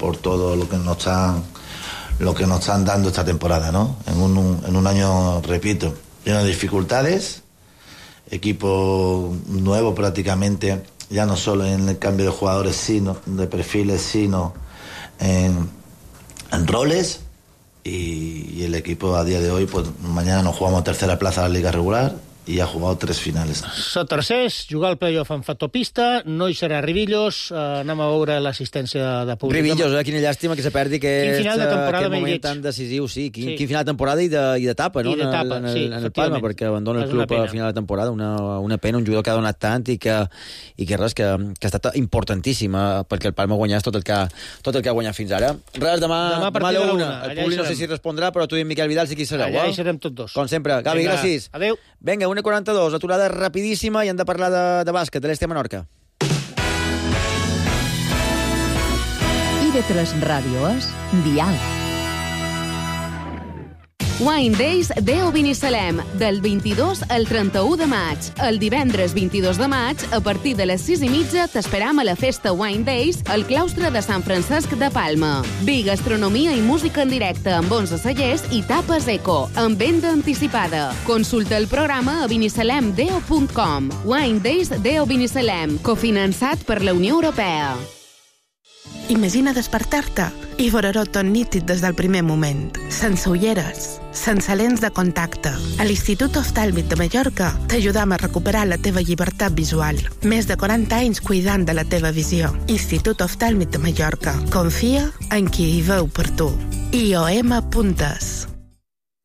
por todo lo que nos están dando esta temporada, ¿no? En un año, repito, lleno de dificultades, equipo nuevo prácticamente, ya no solo en el cambio de jugadores, sino de perfiles, sino en roles, y el equipo a día de hoy, pues mañana nos jugamos tercera plaza de la Liga regular i ha jugat 3 finals. Són tercers, jugar al playoff en factor pista, no hi serà Ribillos, anem a veure l'assistència de públic. Ribillos, quina llàstima que se perdi aquest moment tan decisiu, sí. Quin final de temporada i d'etapa, no? I d'etapa, sí, en el Palma, perquè abandona el club a final de temporada, una pena, un jugador que ha donat tant i que res, que ha estat importantíssim perquè el Palma guanyés tot el que ha guanyat fins ara. Res, demà a la 1. El públic no sé si respondrà, però tu i en Miquel Vidal sí que hi sereu. Allà hi serem tots dos. Com sempre. Gavi, gràcies. Adéu. Vinga, 1:42, aturada rapidíssima i hem de parlar de bàsquet, de l'Este Menorca. IB3 Ràdio és Dial. Wine Days Deo Binissalem, del 22 al 31 de maig. El divendres 22 de maig, a partir de les 6:30, t'esperam a la festa Wine Days al claustre de Sant Francesc de Palma. Vi, gastronomia i música en directe amb 11 cellers i tapes eco, amb venda anticipada. Consulta el programa a binissalemdeo.com. Wine Days Deo Binissalem, cofinançat per la Unió Europea. Imagina despertar-te i veure-ho tot nítid des del primer moment, sense ulleres, sense lents de contacte. A l'Institut Oftàlmic de Mallorca t'ajudam a recuperar la teva llibertat visual. Més de 40 anys cuidant de la teva visió. Institut Oftàlmic de Mallorca. Confia en qui hi veu per tu. IOM.es.